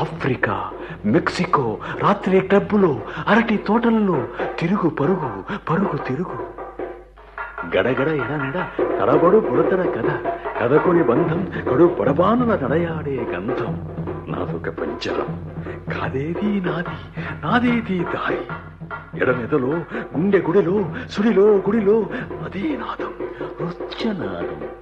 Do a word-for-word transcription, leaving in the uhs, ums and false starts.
Africa, Mexico, రాత్రి క్లబ్బులో, అరటి తోటల్లో తిరుగు పరుగు పరుగు తిరుగు. గడగడ ఎడనెడ తడబడు పుడతడ కథ, కథకుని బంధం కడు పొడబానుల నడయాడే గంధం. నాదొక పంచరం, కాదేది నాది, నాదేది దారి. ఎడమెదలో గుండె గుడిలో సుడిలో గుడిలో అదే నాదం, నృత్యనాదం.